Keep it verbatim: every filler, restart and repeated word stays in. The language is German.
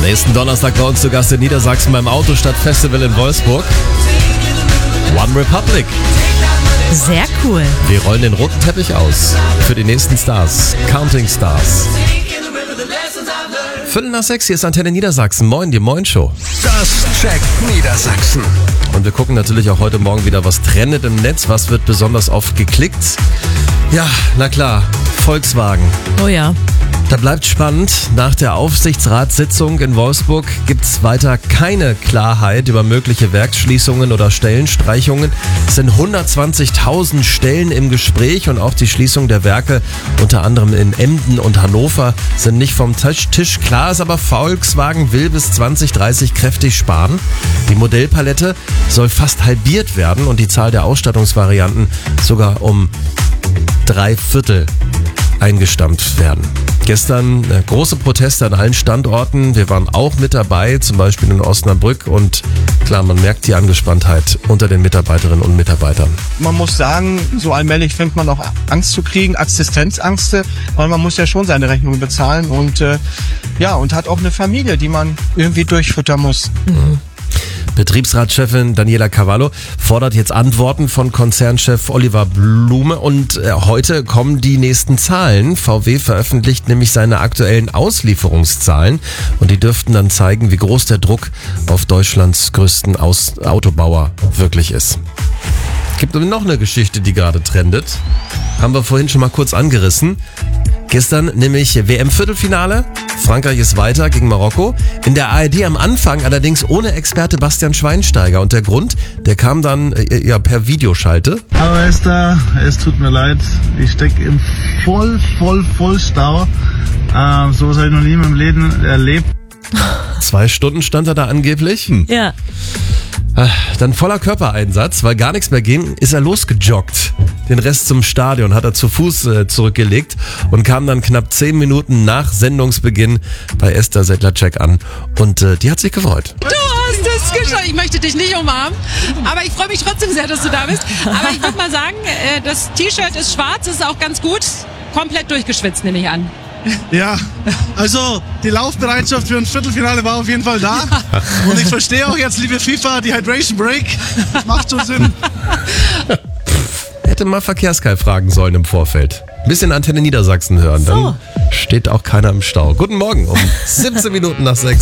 Nächsten Donnerstag bei uns zu Gast in Niedersachsen beim Autostadt-Festival in Wolfsburg. One Republic. Sehr cool. Wir rollen den roten Teppich aus für die nächsten Stars. Counting Stars. Viertel nach sechs, hier ist Antenne Niedersachsen. Moin, die Moin-Show. Das checkt Niedersachsen. Und wir gucken natürlich auch heute Morgen wieder, was trendet im Netz, was wird besonders oft geklickt. Ja, na klar, Volkswagen. Oh ja. Da bleibt spannend. Nach der Aufsichtsratssitzung in Wolfsburg gibt es weiter keine Klarheit über mögliche Werksschließungen oder Stellenstreichungen. Es sind hundertzwanzigtausend Stellen im Gespräch und auch die Schließung der Werke, unter anderem in Emden und Hannover, sind nicht vom Tisch. Tisch. Klar ist aber, Volkswagen will bis zwanzig dreißig kräftig sparen. Die Modellpalette soll fast halbiert werden und die Zahl der Ausstattungsvarianten sogar um drei Viertel eingestampft werden. Gestern äh, große Proteste an allen Standorten. Wir waren auch mit dabei, zum Beispiel in Osnabrück. Und klar, man merkt die Angespanntheit unter den Mitarbeiterinnen und Mitarbeitern. Man muss sagen, so allmählich fängt man auch Angst zu kriegen, Existenzängste, weil man muss ja schon seine Rechnungen bezahlen und äh, ja, und hat auch eine Familie, die man irgendwie durchfüttern muss. Mhm. Betriebsratschefin Daniela Cavallo fordert jetzt Antworten von Konzernchef Oliver Blume und äh, heute kommen die nächsten Zahlen. V W veröffentlicht nämlich seine aktuellen Auslieferungszahlen und die dürften dann zeigen, wie groß der Druck auf Deutschlands größten Aus- Autobauer wirklich ist. Gibt noch eine Geschichte, die gerade trendet. Haben wir vorhin schon mal kurz angerissen. Gestern nämlich W M-Viertelfinale. Frankreich ist weiter gegen Marokko. In der A R D am Anfang allerdings ohne Experte Bastian Schweinsteiger. Und der Grund, der kam dann äh, ja per Videoschalte. Aber Esther, es tut mir leid. Ich stecke im voll, voll, voll Stau. Äh, so was habe ich noch nie in meinem Leben erlebt. Zwei Stunden stand er da angeblich. Hm. Ja. Dann voller Körpereinsatz, weil gar nichts mehr ging, ist er losgejoggt. Den Rest zum Stadion hat er zu Fuß äh, zurückgelegt und kam dann knapp zehn Minuten nach Sendungsbeginn bei Esther Sedlacek an. Und äh, die hat sich gefreut. Du hast es geschafft. Ich möchte dich nicht umarmen, aber ich freue mich trotzdem sehr, dass du da bist. Aber ich würde mal sagen, äh, das T-Shirt ist schwarz, ist auch ganz gut. Komplett durchgeschwitzt, nehme ich an. Ja, also die Laufbereitschaft für ein Viertelfinale war auf jeden Fall da. Und ich verstehe auch jetzt, liebe FIFA, die Hydration Break. Das macht schon Sinn. Hätte mal Verkehrskai fragen sollen im Vorfeld. Ein bisschen Antenne Niedersachsen hören, dann So. steht auch keiner im Stau. Guten Morgen um siebzehn Minuten nach sechs.